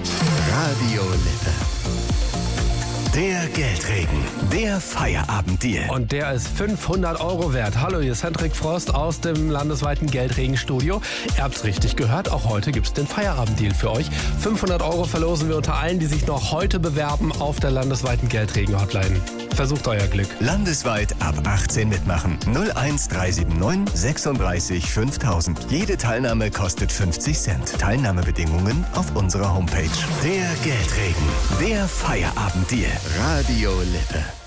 Radio Lippe. Der Geldregen, der Feierabenddeal. Und der ist 500 € wert. Hallo, hier ist Hendrik Frost aus dem landesweiten Geldregenstudio. Ihr habt's richtig gehört, auch heute gibt's den Feierabenddeal für euch. 500 € verlosen wir unter allen, die sich noch heute bewerben auf der landesweiten Geldregen-Hotline. Versucht euer Glück. Landesweit ab 18 mitmachen. 01379 36 5000. Jede Teilnahme kostet 50 Cent. Teilnahmebedingungen auf unserer Homepage. Der Geldregen, der Feierabenddeal. Radio Lippe.